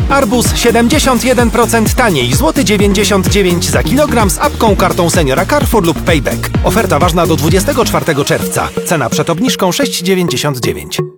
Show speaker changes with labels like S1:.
S1: Arbuz 71% taniej, złoty 99 za kilogram z apką, kartą seniora Carrefour lub Payback. Oferta ważna do 24 czerwca. Cena przed obniżką 6,99.